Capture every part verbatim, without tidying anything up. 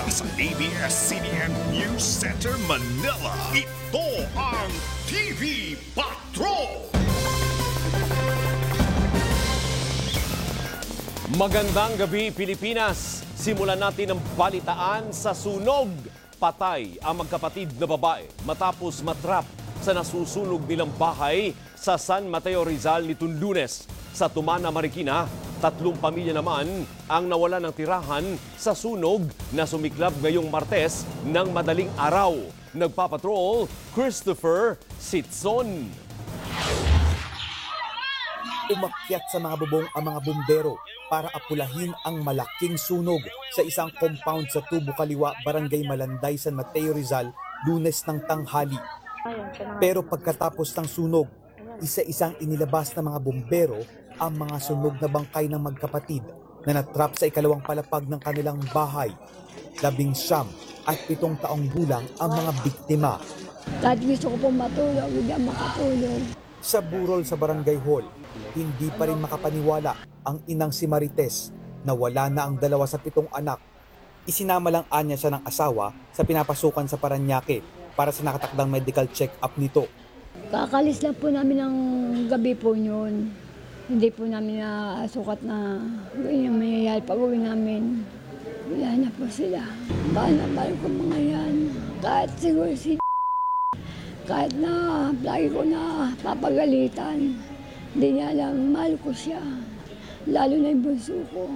sa A B S C B N News Center, Manila. Ito ang T V Patrol! Magandang gabi, Pilipinas. Simulan natin ang balitaan sa sunog. Patay ang magkapatid na babae matapos matrap sa nasusunog nilang bahay sa San Mateo, Rizal nitong Lunes. Sa Tumana, Marikina, tatlong pamilya naman ang nawalan ng tirahan sa sunog na sumiklab ngayong Martes ng madaling araw. Nagpapatrol, Christopher Sitson. Umakyat sa mga bubong ang mga bumbero para apulahin ang malaking sunog sa isang compound sa Tubo Kaliwa, Barangay Malanday, San Mateo, Rizal, Lunes ng tanghali. Pero pagkatapos ng sunog, isa-isang inilabas ng mga bumbero ang mga sunog na bangkay ng magkapatid na natrap sa ikalawang palapag ng kanilang bahay. Labing siyam at pitong taong gulang ang mga biktima. Dahil gusto ko pong matulog, hindi ako makatulog. Sa burol sa barangay hall, hindi pa rin makapaniwala ang inang si Marites na wala na ang dalawa sa pitong anak. Isinama lang anya siya ng asawa sa pinapasukan sa Paranaque para sa nakatakdang medical check-up nito. Kakalis lang po namin ng gabi po yun. Hindi po namin nasukat na yung mangyayari pag-uwi namin. Wala na po sila. Bahal na bahal ko mga yan. Kahit siguro si kahit na lagi ko na papagalitan, hindi niya alam, mahal ko siya. Lalo na yung bunso ko.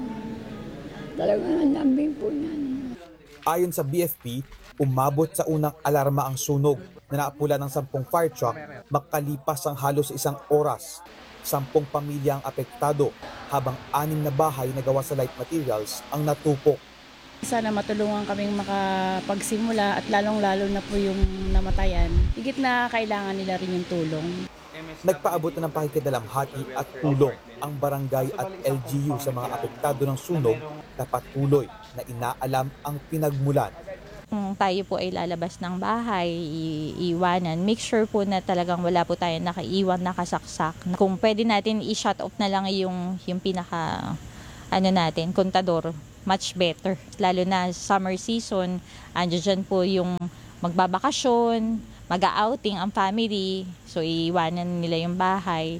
Talagang nalambing po niyan. Ayon sa B F P, umabot sa unang alarma ang sunog na naapula ng sampung fire truck makalipas ang halos isang oras. Sampung pamilya ang apektado habang anim na bahay na gawa sa light materials ang natupok. Sana matulungan kaming makapagsimula at lalong-lalo na po yung namatayan. Higit na kailangan nila rin yung tulong. Nagpaabot na ng pakikidalamhati at tulong ang barangay at L G U sa mga apektado ng sunog na patuloy na inaalam ang pinagmulan. Kung tayo po ay lalabas ng bahay, iiwanan, make sure po na talagang wala po tayo nakaiwan, nakasaksak. Kung pwede natin i-shut off na lang yung, yung pinaka, ano natin, kontador, much better. Lalo na summer season, andyan po yung magbabakasyon, mag-outing ang family, so iiwanan nila yung bahay.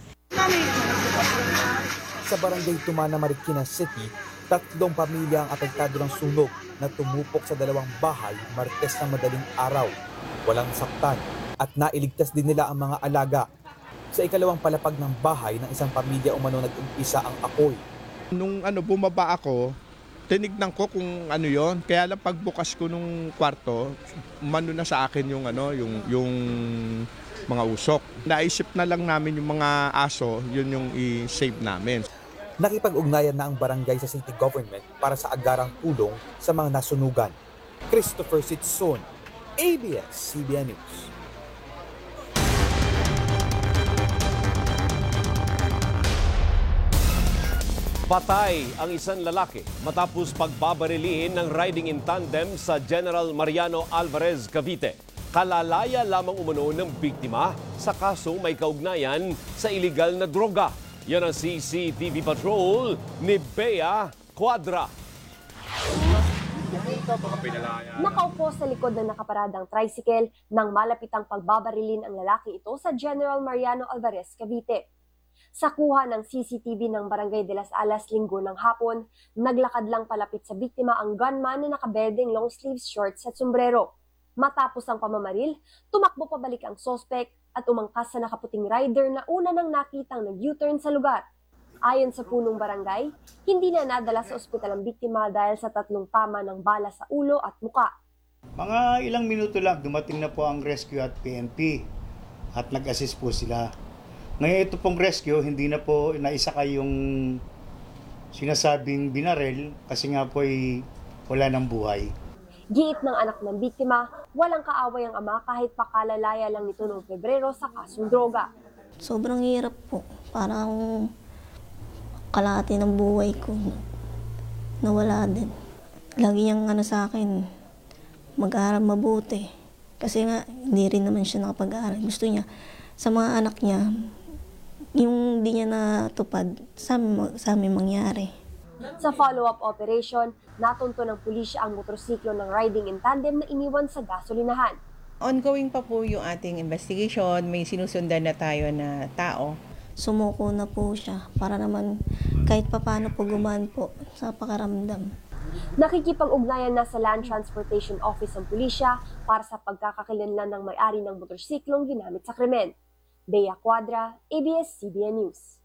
Sa barangay Tumana, Marikina City, tatlong pamilya ang apektado ng sunog na tumupok sa dalawang bahay Martes ng madaling araw. Walang saktan at nailigtas din nila ang mga alaga. Sa ikalawang palapag ng bahay ng isang pamilya umano nag-umpisa ang apoy. Nung ano bumaba ako, tinignan ko kung ano yon. Kaya lang pagbukas ko nung kwarto, umano na sa akin yung ano, yung yung mga usok. Naisip na lang namin yung mga aso, yun yung i-save namin. Nakipag-ugnayan na ang barangay sa city government para sa agarang tulong sa mga nasunugan. Christopher Sitson, A B S C B N News. Patay ang isang lalaki matapos pagbabariliin ng riding in tandem sa General Mariano Alvarez, Cavite. Kalalaya lamang umano ng biktima sa kasong may kaugnayan sa iligal na droga. Yan ang C C T V Patrol ni Bea Cuadra. Nakaupo sa likod ng nakaparadang tricycle nang malapitang pagbabarilin ang lalaki ito sa General Mariano Alvarez, Cavite. Sa kuha ng C C T V ng Barangay de las Alas linggo ng hapon, naglakad lang palapit sa biktima ang gunman na nakabedeng long sleeves shorts at sombrero. Matapos ang pamamaril, tumakbo pabalik ang sospek at umangkas sa nakaputing rider na una nang nakitang nag-U-turn sa lugar. Ayon sa punong barangay, hindi na nadala sa ospital ang biktima dahil sa tatlong tama ng bala sa ulo at muka. Mga ilang minuto lang, dumating na po ang rescue at P N P at nag-assist po sila. Ngayon ito pong rescue, hindi na po naisakay yung sinasabing binarel kasi nga po ay wala ng buhay. Giit ng anak ng biktima, walang kaaway ang ama kahit pakalalaya lang nito noong Pebrero sa kasong droga. Sobrang hirap po. Parang kalahati ng buhay ko nawala din. Lagi niyang ano sa akin, mag-aaral mabuti. Kasi nga, hindi rin naman siya nakapag-aaral. Gusto niya, sa mga anak niya, yung di niya natupad, sa amin, sa amin mangyari. Sa follow-up operation, natunto ng pulisya ang motorsiklo ng riding in tandem na iniwan sa gasolinahan. Ongoing pa po yung ating investigation, may sinusundan na tayo na tao. Sumuko na po siya para naman kahit papano po gumaan po sa pakaramdam. Nakikipag-ugnayan na sa Land Transportation Office ang pulisya para sa pagkakakilanlan ng may-ari ng motorsiklong ginamit sa krimen. Bea Cuadra, A B S C B N News.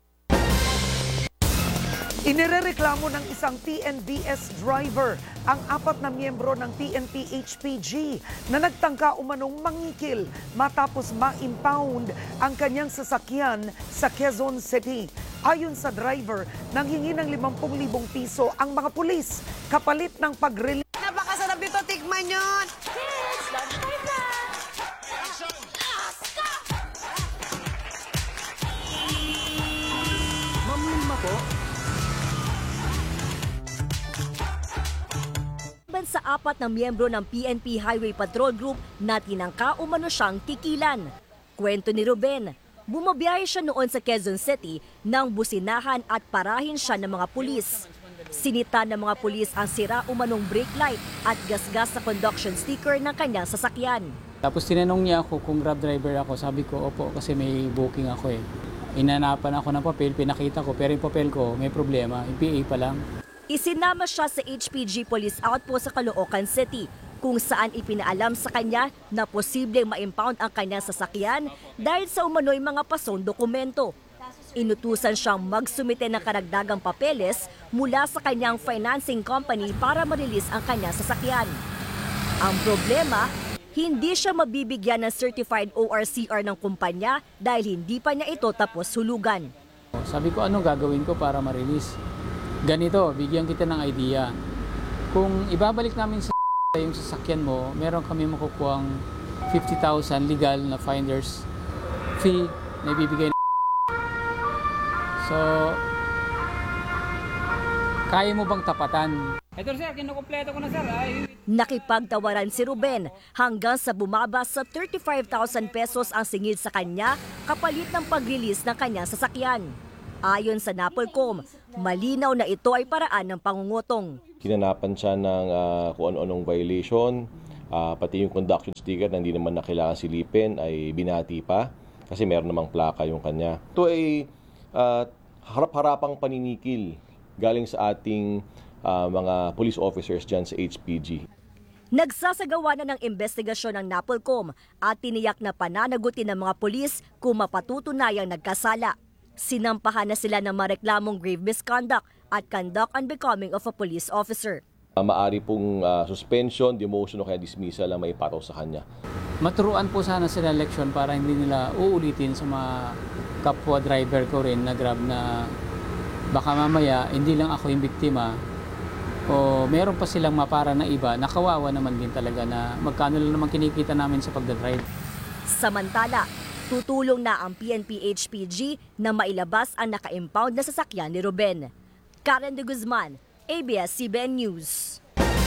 Inirereklamo ng isang T N B S driver ang apat na miyembro ng P N P H P G na nagtangka umanong mangikil matapos ma-impound ang kanyang sasakyan sa Quezon City. Ayon sa driver, nanghingi ng limampu libong piso ang mga pulis kapalit ng pag-release. Napakasarap ito, tikman yun! Yes! Lunchtime na! Ma'am Lima po. Sa apat na miyembro ng P N P Highway Patrol Group na tinangka umano siyang tikilan. Kwento ni Ruben, bumabiyahe siya noon sa Quezon City nang businahan at parahin siya ng mga pulis. Sinita ng mga pulis ang sira umanong brake light at gasgas sa conduction sticker ng kanyang sasakyan. Tapos tinanong niya ako kung grab driver ako. Sabi ko, opo, kasi may booking ako eh. Inanapan ako ng papel, pinakita ko, pero yung papel ko may problema, yung P A pa lang. Isinama siya sa H P G Police Outpost sa Caloocan City kung saan ipinaalam sa kanya na posibleng ma-impound ang kanyang sasakyan dahil sa umano'y mga pasong dokumento. Inutusan siyang magsumite ng karagdagang papeles mula sa kanyang financing company para ma-release ang kanyang sasakyan. Ang problema, hindi siya mabibigyan ng certified O R C R ng kumpanya dahil hindi pa niya ito tapos hulugan. Sabi ko, ano gagawin ko para ma-release? Ganito, bigyan kita ng idea. Kung ibabalik namin sa yung sasakyan mo, meron kami makukuhang fifty thousand legal na finder's fee na ibibigay na. So, kaya mo bang tapatan? Ito sir, kinukumpleto ko na sir. Ay. Nakipagtawaran si Ruben hanggang sa bumaba sa thirty-five thousand pesos ang singil sa kanya kapalit ng pag-release ng kanyang sasakyan. Ayon sa NAPOLCOM, malinaw na ito ay paraan ng pangungutong. Kinanapan siya ng uh, kung ano-anong violation, uh, pati yung conduction sticker na hindi naman na kailangan silipin ay binati pa kasi meron namang plaka yung kanya. Ito ay uh, harap-harapang paninikil galing sa ating uh, mga police officers dyan sa H P G. Nagsasagawa na ng investigasyon ng NAPOLCOM at tiniyak na pananagutin ng mga pulis kung mapatutunayang nagkasala. Sinampahan na sila ng mareklamong grave misconduct at conduct unbecoming of a police officer. Uh, maari pong uh, suspension, demotion o kaya dismissal ang may pataw sa kanya. Maturuan po sana sila leksyon para hindi nila uulitin sa mga kapwa driver ko rin na grab na baka mamaya hindi lang ako yung biktima o meron pa silang mapara na iba, nakawawa naman din talaga na magkano lang naman kinikita namin sa pagdadrive. Samantala, tutulong na ang P N P H P G na mailabas ang naka-impound na sasakyan ni Ruben. Karen de Guzman, A B S C B N News.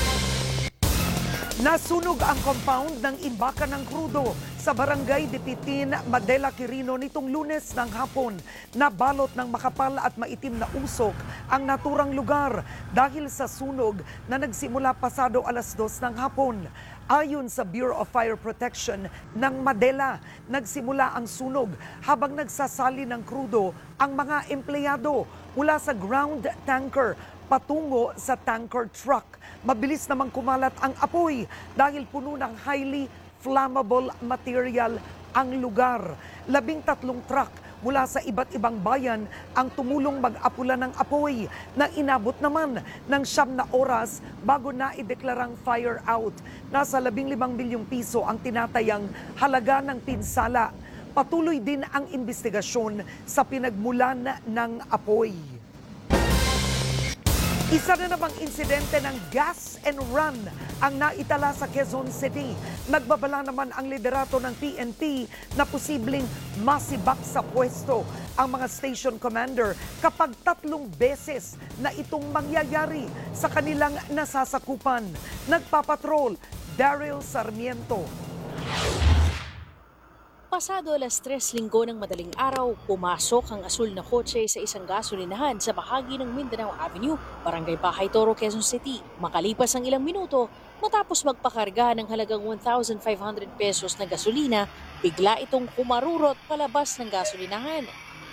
Nasunog ang compound ng imbakan ng krudo sa barangay Dipitin, Madela, Quirino nitong Lunes ng hapon. Nabalot ng makapal at maitim na usok ang naturang lugar dahil sa sunog na nagsimula pasado alas dos ng hapon. Ayon sa Bureau of Fire Protection ng Madela, nagsimula ang sunog habang nagsasali ng krudo ang mga empleyado mula sa ground tanker patungo sa tanker truck. Mabilis namang kumalat ang apoy dahil puno ng highly flammable material ang lugar. Labing tatlong truck mula sa iba't ibang bayan ang tumulong mag-apula ng apoy na inabot naman ng siyam na oras bago na ideklarang fire out. Nasa labing limang bilyong piso ang tinatayang halaga ng pinsala. Patuloy din ang investigasyon sa pinagmulan ng apoy. Isa na namang insidente ng gas and run ang naitala sa Quezon City. Nagbabala naman ang liderato ng P N P na posibleng masibak sa pwesto ang mga station commander kapag tatlong beses na itong mangyayari sa kanilang nasasakupan. Nagpapatrol, Daryl Sarmiento. Pasado alas tres linggo ng madaling araw, pumasok ang asul na kotse sa isang gasolinahan sa bahagi ng Mindanao Avenue, Barangay Bahay Toro, Quezon City. Makalipas ang ilang minuto, matapos magpakarga ng halagang one thousand five hundred pesos na gasolina, bigla itong kumarurot palabas ng gasolinahan.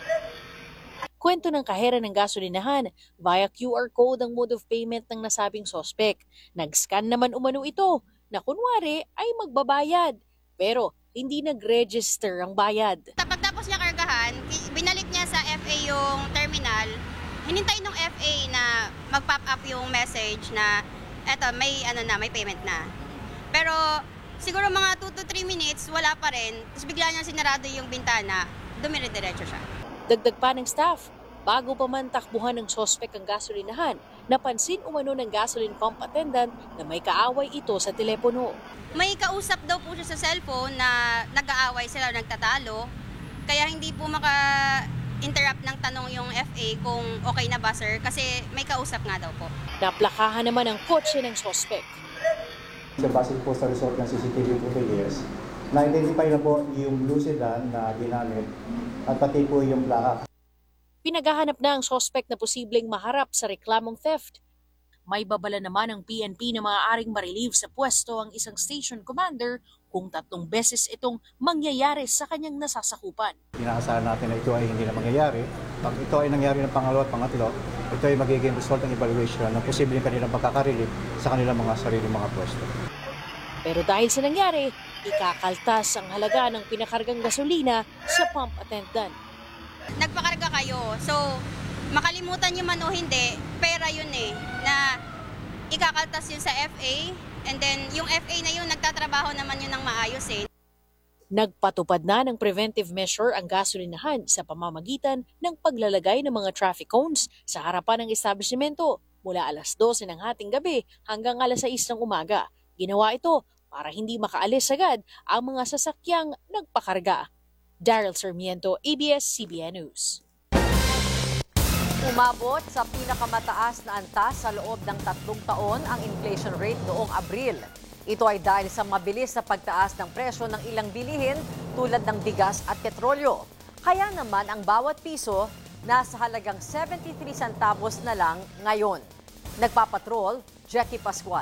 Kwento ng kahera ng gasolinahan, via Q R code ang mode of payment ng nasabing sospek. Nag-scan naman umano ito na kunwari ay magbabayad, pero hindi nag-register ang bayad. Pagtapos niya kargahan, binalik niya sa F A yung terminal. Hinintay ng F A na mag-pop up yung message na eto, may ano na, may payment na. Pero siguro mga two to three minutes, wala pa rin. Tapos bigla niya sinarado yung bintana, dumire-diretso siya. Dagdag pa ng staff, bago pa man takbuhan ng sospek ang gasolinahan, napansin umano ng gasoline pump attendant na may kaaway ito sa telepono. May kausap daw po siya sa cellphone na nag-aaway sila, nagtatalo. Kaya hindi po maka-interrupt ng tanong yung F A kung okay na ba sir, kasi may kausap nga daw po. Naplakahan naman ang kotse ng sospek. Sa base po sa result ng C C T V footage, na-identify na po yung blue sedan na ginamit at pati po yung plaka. Pinaghahanap na ang sospek na posibleng maharap sa reklamong theft. May babala naman ang P N P na maaaring ma-relieve sa pwesto ang isang station commander kung tatlong beses itong mangyayari sa kanyang nasasakupan. Inaasahan natin na ito ay hindi na mangyayari. Pag ito ay nangyari ng pangalawa at pangatlo, ito ay magiging result ng evaluation ng posibleng kanilang pagkakarelieve sa kanilang mga sariling mga pwesto. Pero dahil sa nangyari, ikakaltas ang halaga ng pinakargang gasolina sa pump attendant. Nagpakarga kayo, so makalimutan nyo man o hindi, pera yun eh, na ikakaltas yun sa F A, and then yung F A na yun, nagtatrabaho naman yun ng maayos eh. Nagpatupad na ng preventive measure ang gasolinahan sa pamamagitan ng paglalagay ng mga traffic cones sa harapan ng establishmento mula alas dose ng hating gabi hanggang alas sais ng umaga. Ginawa ito para hindi makaalis agad ang mga sasakyang nagpakarga. Daryl Sarmiento, A B S C B N News. Umabot sa pinakamataas na antas sa loob ng tatlong taon ang inflation rate noong Abril. Ito ay dahil sa mabilis na pagtaas ng presyo ng ilang bilihin tulad ng bigas at petrolyo. Kaya naman ang bawat piso nasa halagang seventy-three centavos na lang ngayon. Nagpapatrol, Jackie Pascual.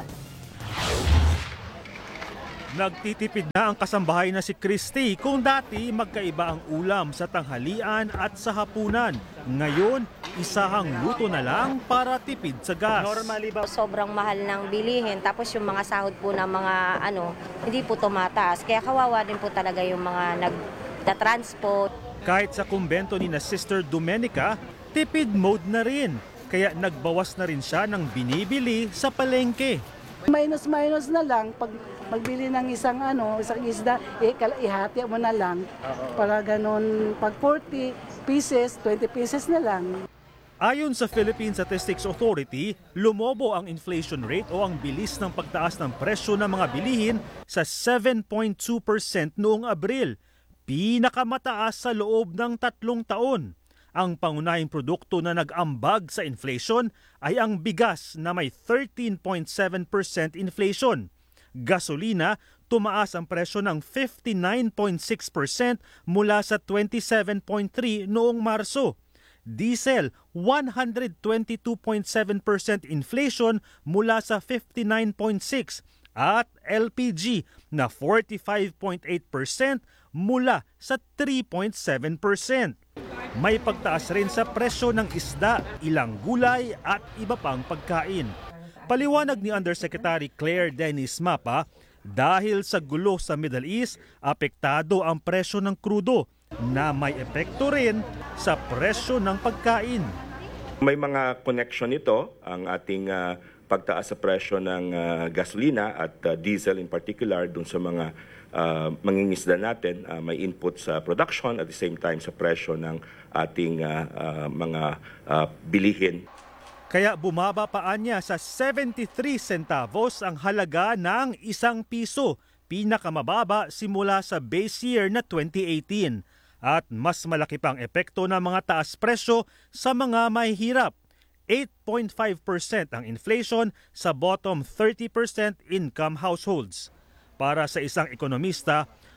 Nagtitipid na ang kasambahay na si Christy kung dati magkaiba ang ulam sa tanghalian at sa hapunan. Ngayon, isahang luto na lang para tipid sa gas. Normally ba? Sobrang mahal ng bilihin, tapos yung mga sahod po ng mga ano, hindi po tumataas. Kaya kawawa din po talaga yung mga nagta-transport. Kahit sa kumbento ni na Sister Domenica, tipid mode na rin. Kaya nagbawas na rin siya ng binibili sa palengke. Minus-minus na lang pag magbili ng isang ano, isang isda, eh, ihati mo na lang. Para ganun, pag forty pieces, twenty pieces na lang. Ayon sa Philippine Statistics Authority, lumobo ang inflation rate o ang bilis ng pagtaas ng presyo ng mga bilihin sa seven point two percent noong Abril, pinakamataas sa loob ng tatlong taon. Ang pangunahing produkto na nag-ambag sa inflation ay ang bigas na may thirteen point seven percent inflation. Gasolina, tumaas ang presyo ng fifty-nine point six percent mula sa twenty-seven point three noong Marso. Diesel, one hundred twenty-two point seven percent inflation mula sa fifty-nine point six at L P G na forty-five point eight percent mula sa three point seven percent. May pagtaas rin sa presyo ng isda, ilang gulay at iba pang pagkain. Paliwanag ni Undersecretary Claire Dennis Mapa, dahil sa gulo sa Middle East, apektado ang presyo ng krudo na may epekto rin sa presyo ng pagkain. May mga connection ito, ang ating uh, pagtaas sa presyo ng uh, gasolina at uh, diesel in particular dun sa mga uh, mangingisda natin, uh, may input sa production at the same time sa presyo ng ating uh, uh, mga uh, bilihin. Kaya bumaba pa niya sa seventy-three centavos ang halaga ng isang piso, pinakamababa simula sa base year na twenty eighteen. At mas malaki pang epekto ng mga taas presyo sa mga mahihirap. eight point five percent ang inflation sa bottom thirty percent income households. Para sa isang ekonomista,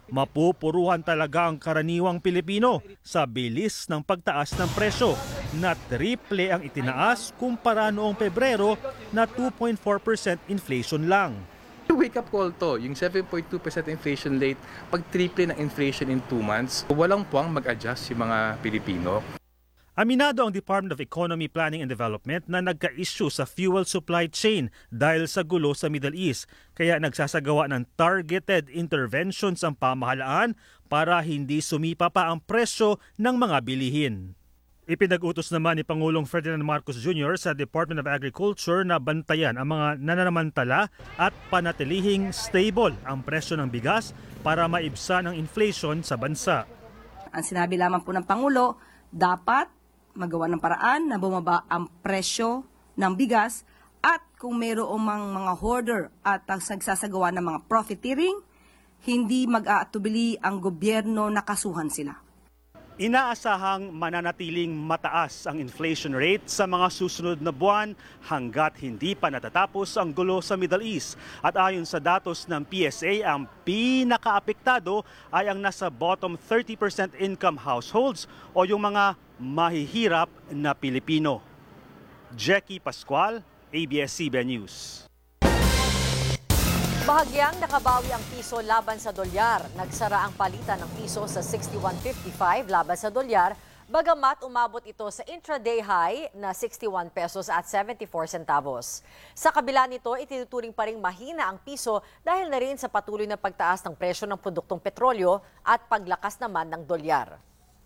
mapupuruhan talaga ang karaniwang Pilipino sa bilis ng pagtaas ng presyo na triple ang itinaas kumpara noong Pebrero na two point four percent inflation lang. Wake up call to, yung seven point two percent inflation rate, pag triple ng inflation in two months, walang puwang mag-adjust yung mga Pilipino. Aminado ang Department of Economy, Planning and Development na nagka-issue sa fuel supply chain dahil sa gulo sa Middle East. Kaya nagsasagawa ng targeted interventions ang pamahalaan para hindi sumipa pa ang presyo ng mga bilihin. Ipinag-utos naman ni Pangulong Ferdinand Marcos Junior sa Department of Agriculture na bantayan ang mga nananamantala at panatilihing stable ang presyo ng bigas para maibsan ang inflation sa bansa. Ang sinabi lamang po ng Pangulo, dapat magawa ng paraan na bumaba ang presyo ng bigas at kung mayroong mga hoarder at ang nagsasagawa ng mga profiteering, hindi mag-aatubili ang gobyerno na kasuhan sila. Inaasahang mananatiling mataas ang inflation rate sa mga susunod na buwan hanggat hindi pa natatapos ang gulo sa Middle East. At ayon sa datos ng P S A, ang pinakaapektado ay ang nasa bottom thirty percent income households o yung mga mahihirap na Pilipino. Jackie Pascual, A B S C B N News. Bahagyang nakabawi ang piso laban sa dolyar. Nagsara ang palitan ng piso sa sixty-one fifty-five laban sa dolyar, bagamat umabot ito sa intraday high na sixty-one pesos at seventy-four centavos. Sa kabila nito, itinuturing pa ring mahina ang piso dahil na rin sa patuloy na pagtaas ng presyo ng produktong petrolyo at paglakas naman ng dolyar.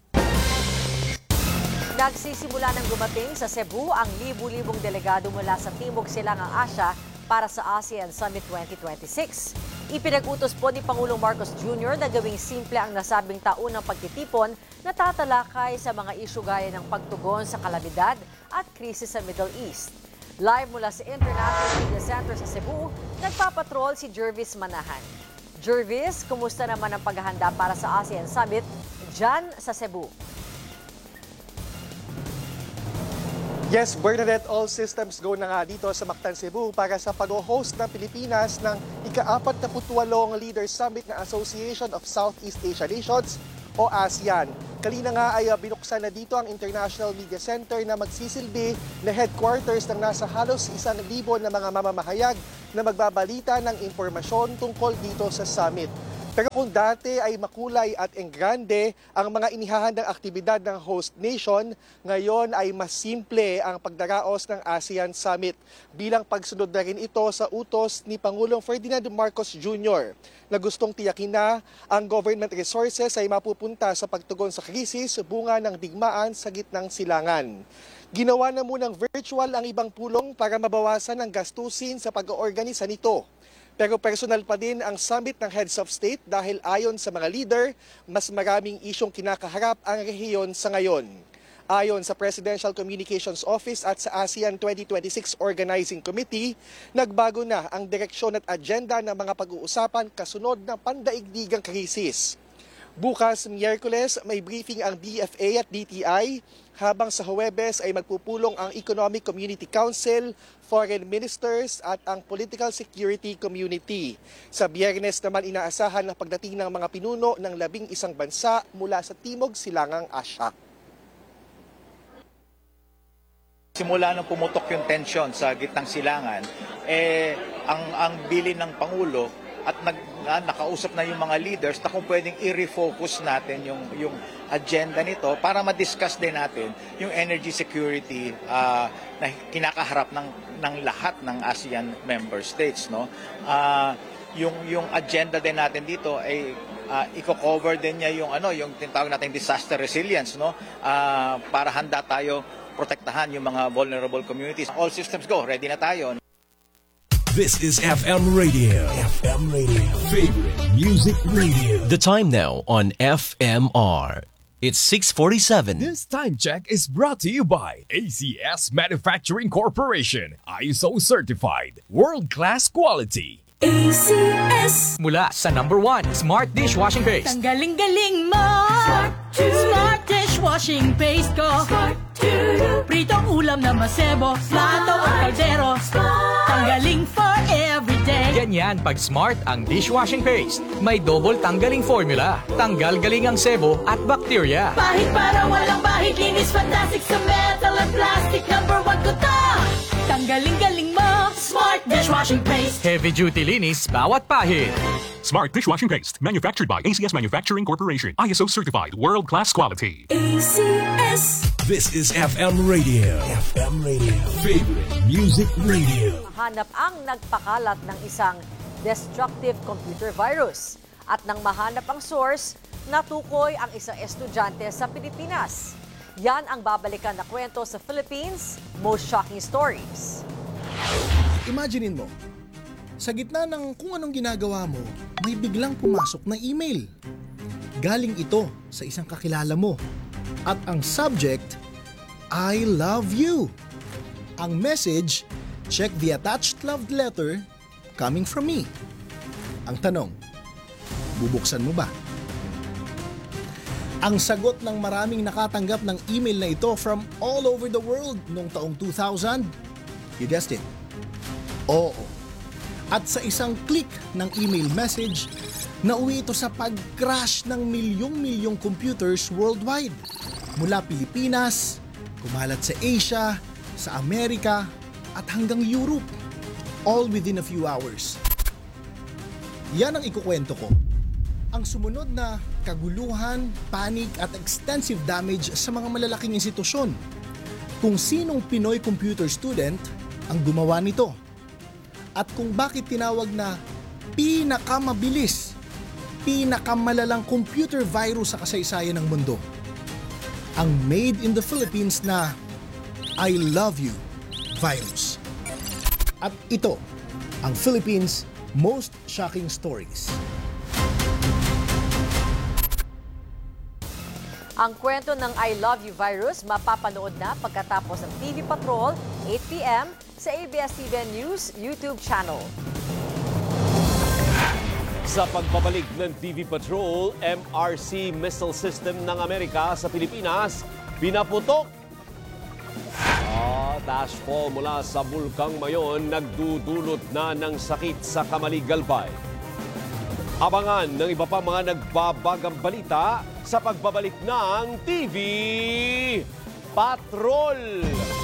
Nagsisimula ng gumating sa Cebu ang libu-libong delegado mula sa Timog Silangang Asya para sa ASEAN Summit twenty twenty-six. Ipinag-utos po ni Pangulong Marcos Junior na gawing simple ang nasabing taunang pagtitipon na tatalakay sa mga isyu gaya ng pagtugon sa kalamidad at krisis sa Middle East. Live mula sa International Media Center sa Cebu, nagpapatrol si Jervis Manahan. Jervis, kumusta naman ang paghahanda para sa ASEAN Summit dyan sa Cebu? Yes, Bernadette, all systems go na nga dito sa Mactan, Cebu para sa pag-host ng Pilipinas ng ika-apat na putwalong Leaders Summit ng Association of Southeast Asia Nations o ASEAN. Kalina nga ay binuksan na dito ang International Media Center na magsisilbi na headquarters ng nasa halos isang libo na mga mamamahayag na magbabalita ng impormasyon tungkol dito sa summit. Pero kung dati ay makulay at engrande ang mga inihahandang aktibidad ng host nation, ngayon ay mas simple ang pagdaraos ng ASEAN Summit bilang pagsunod na rin ito sa utos ni Pangulong Ferdinand Marcos Junior na gustong tiyakin na ang government resources ay mapupunta sa pagtugon sa krisis bunga ng digmaan sa gitnang silangan. Ginawa na munang virtual ang ibang pulong para mabawasan ang gastusin sa pag-oorganisa nito. Pero personal pa din ang summit ng Heads of State dahil ayon sa mga leader, mas maraming isyong kinakaharap ang rehiyon sa ngayon. Ayon sa Presidential Communications Office at sa ASEAN twenty twenty-six Organizing Committee, nagbago na ang direksyon at agenda ng mga pag-uusapan kasunod ng pandaigdigang krisis. Bukas, Miyerkules, may briefing ang D F A at D T I, habang sa Huwebes ay magpupulong ang Economic Community Council, Foreign Ministers at ang Political Security Community. Sa Biyernes naman inaasahan ang pagdating ng mga pinuno ng labing isang bansa mula sa Timog Silangang Asya. Simula nang pumutok yung tensyon sa gitnang silangan, eh, ang, ang bilin ng Pangulo at nag, na, nakausap na yung mga leaders na kung pwedeng i-refocus natin yung, yung agenda nito para ma-discuss din natin yung energy security uh, na kinakaharap ng, ng lahat ng ASEAN member states. No? Uh, yung, yung agenda din natin dito ay uh, i-cover din niya yung, ano, yung tinatawag natin disaster resilience, no? uh, para handa tayo protektahan yung mga vulnerable communities. All systems go, ready na tayo. This is F M Radio. F M Radio. Favorite Music Radio. The time now on F M R. It's six forty-seven. This time check is brought to you by A C S Manufacturing Corporation. I S O certified. World-class quality. A C S. Mula sa number one, Smart Dishwashing Paste. Tanggaling-galing mo. Smart, Smart Dishwashing Paste ko. Smart Pritong ulam na masebo, plato o kaldero. Tanggaling for everyday. Ganyan pag Smart ang dishwashing paste. May double tanggaling formula. Tanggal galing ang sebo at bakterya. Pahit para walang bahid, linis fantastic sa metal at plastic. Number one ko to. Tanggaling-galing mo, Smart dishwashing paste. Heavy duty linis bawat pahid. Smart dishwashing paste, manufactured by A C S Manufacturing Corporation. I S O certified, world-class quality. A C S. This is F M Radio. F M Radio. Favorite Music Radio. Hanap ang nagpakalat ng isang destructive computer virus. At nang mahanap ang source, natukoy ang isang estudyante sa Pilipinas. Yan ang babalikan na kwento sa Philippines Most Shocking Stories. Imaginein mo, sa gitna ng kung anong ginagawa mo, may biglang pumasok na email. Galing ito sa isang kakilala mo. At ang subject, I love you. Ang message, check the attached love letter coming from me. Ang tanong, bubuksan mo ba? Ang sagot ng maraming nakatanggap ng email na ito from all over the world noong taong two thousand, you guessed it, oo. At sa isang click ng email message, nauwi ito sa pag-crash ng milyong-milyong computers worldwide. Mula Pilipinas, kumalat sa Asia, sa Amerika, at hanggang Europe. All within a few hours. Yan ang ikukwento ko. Ang sumunod na kaguluhan, panic at extensive damage sa mga malalaking institusyon. Kung sinong Pinoy computer student ang gumawa nito. At kung bakit tinawag na pinakamabilis, pinakamalalang computer virus sa kasaysayan ng mundo. Ang made in the Philippines na I love you virus. At ito ang Philippines Most Shocking Stories. Ang kwento ng I Love You virus mapapanood na pagkatapos ng T V Patrol, eight p m sa A B S C B N News YouTube channel. Sa pagbabalik ng T V Patrol, M R C missile system ng Amerika sa Pilipinas, pinaputok. At ashfall mula sa Bulkang Mayon nagdudulot na ng sakit sa Camali-Galbay. Abangan ng iba pa mga nagbabagang balita sa pagbabalik ng T V Patrol.